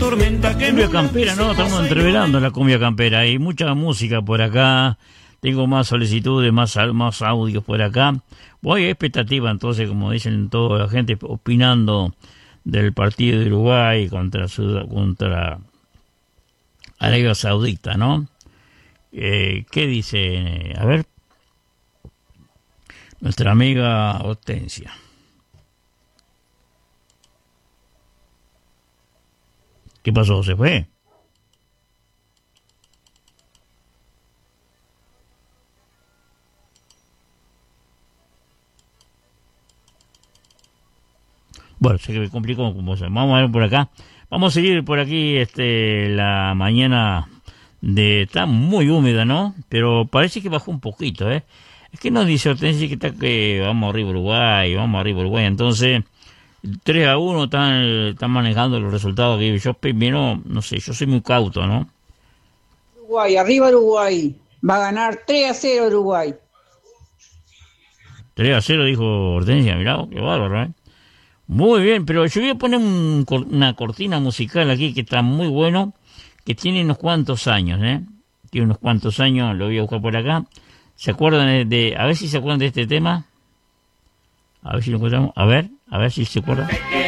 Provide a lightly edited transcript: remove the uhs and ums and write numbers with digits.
tormenta que cumbia campera, ¿no? Estamos entreverando la cumbia campera. Hay mucha música por acá. Tengo más solicitudes, más audios por acá. Voy a expectativa, entonces, como dicen toda la gente, opinando del partido de Uruguay contra Arabia Saudita, ¿no? ¿Qué dice? A ver, nuestra amiga Hortensia. ¿Qué pasó? ¿Se fue? Bueno, se me complicó. Vamos a ver por acá. Vamos a seguir por aquí la mañana está muy húmeda, ¿no? Pero parece que bajó un poquito, ¿eh? Es que nos dice Hortensia que vamos arriba Uruguay. Entonces, 3-1 están manejando los resultados que yo primero, no sé, yo soy muy cauto, ¿no? Uruguay, arriba Uruguay. Va a ganar 3-0 Uruguay. 3-0 dijo Hortensia, mirá, qué bárbaro, ¿eh? Muy bien, pero yo voy a poner una cortina musical aquí que está muy bueno, que tiene unos cuantos años, ¿eh? Tiene unos cuantos años, lo voy a buscar por acá. ¿Se acuerdan a ver si se acuerdan de este tema? A ver si lo encontramos. A ver si se acuerdan.